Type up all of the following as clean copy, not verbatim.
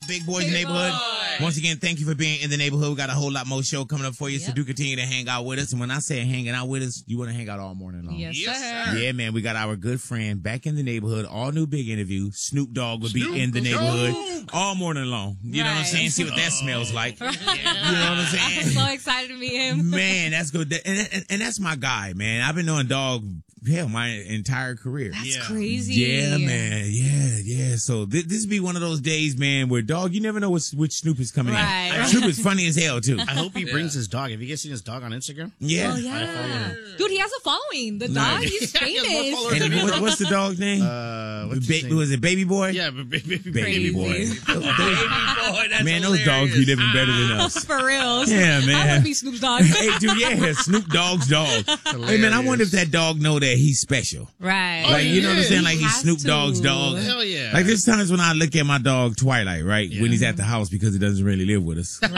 Big Boys Neighborhood. Once again, thank you for being in the neighborhood. We got a whole lot more show coming up for you, so do continue to hang out with us. And when I say hanging out with us, you want to hang out all morning long. Yes, sir. Yeah, man, we got our good friend back in the neighborhood. All new big interview. Snoop Dogg will be in the neighborhood all morning long. You know what I'm saying? See what that smells like. You know what I'm saying? I'm so excited to meet him. Man, that's good. And that's my guy, man. I've been knowing Dog my entire career. That's crazy. Yeah, man. Yeah. So this be one of those days, man, where Dog, you never know which Snoop is coming in. Snoop is funny as hell, too. I hope he brings his dog. Have you guys seen his dog on Instagram? Yeah. Oh, yeah. Dude, he has a following. The dog, he's famous. And what's the dog's name? Was it Baby Boy? Yeah, Baby Boy. Baby Boy. That's man, hilarious. those dogs be living better than us. For real. Yeah, man. I want to be Snoop's dog. Hey, dude, yeah, Snoop Dogg's dog. Hey, man, I wonder if that dog know that he's special. Right. Like, you know what I'm saying? Like, he's has Snoop to. Dogg's dog. Hell yeah. Like, there's times when I look at my dog, Twilight, right? When he's at the house because he doesn't really live with us.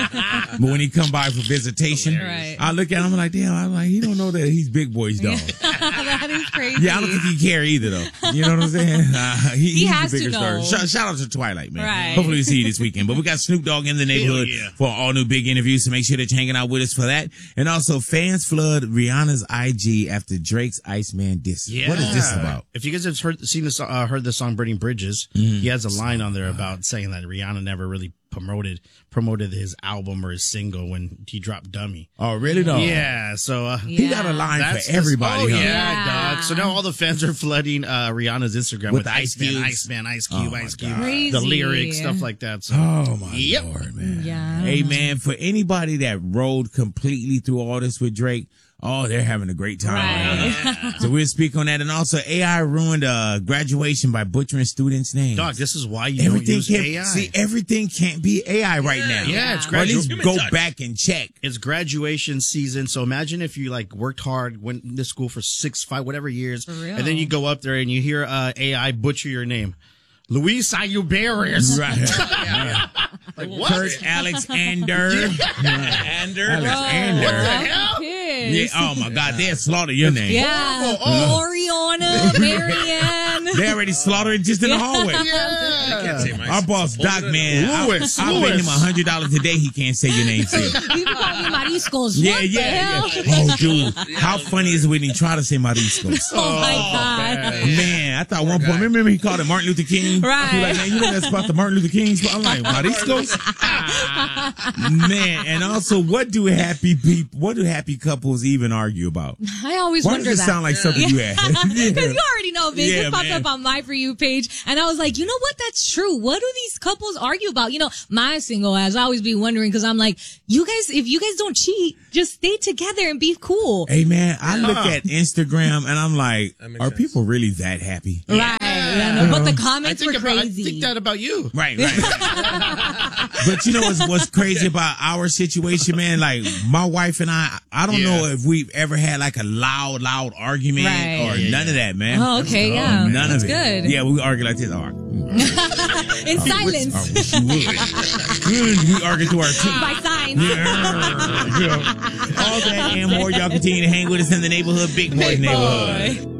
But when he come by for visitation, I look at him like, damn, I'm like, he don't know that he's Big Boy's dog. That is crazy. Yeah, I don't think he care either, though. You know what I'm saying? He has the bigger to know. star. Shout out to Twilight, man. Right. Hopefully we see you this weekend. But we got Snoop Dogg in the neighborhood for all new big interviews, so make sure that you're hanging out with us for that. And also, fans flood Rihanna's IG after Drake's Iceman diss. Yeah. What is this about? If you guys have heard the song Burning Bridges, he has a line on there about saying that Rihanna never really promoted his album or his single when he dropped Dummy. Oh, really though? Yeah, so he got a line for everybody. Dog. So now all the fans are flooding Rihanna's Instagram with Ice Cube, Ice Cube, Crazy. the lyrics, stuff like that. So. Oh my Lord, man. Yeah. Hey, man, for anybody that rode completely through all this with Drake, they're having a great time. Right. So we'll speak on that. And also, AI ruined graduation by butchering students' names. Dog, this is why you don't use AI. See, everything can't be AI right now. Yeah, it's or at least Human go touch. back and check. It's graduation season, so imagine if you worked hard, went to school for 6, 5, whatever years, and then you go up there and you hear AI butcher your name. Luis Ayuberis. Right. Like what? Kurt Alexander. Ander. Alexander. What the hell? Yeah, oh my God, they'll slaughter your name. Yeah. Oriana, Marianne. They already slaughtered it just in the hallway. I can't say my Our boss, Doc, man, I'll pay him $100 a day. He can't say your name still. People call me Mariscos. Yeah, What the hell? Oh, dude. How funny is it when he try to say Mariscos? Oh, my God. Man, I thought one point, remember he called it Martin Luther King? Right. He like, man, you know that spot the Martin Luther King spot? I'm like, Mariscos? Man, and also, what do happy couples even argue about? I always Why wonder does it that. sound like something you had? Because you already know, Vic. Yeah, it popped man. up on my For You page. And I was like, you know what? That's true. What do these couples argue about? You know, my single ass, I always be wondering because I'm like, if you guys don't cheat, just stay together and be cool. Hey, man, I look at Instagram and I'm like, are people really that happy? Right. Yeah, no, but the comments were crazy. I think that about you. Right. But you know what's crazy about our situation, man? Like, my wife and I don't know if we've ever had like a loud argument or none of that, man. Oh, okay, yeah. None That's of it. good. Yeah, we argue like this. In silence. I wish you would. We argue to our teeth. By signs. All that and more. Y'all continue to hang with us in the neighborhood, Big Boys Neighborhood.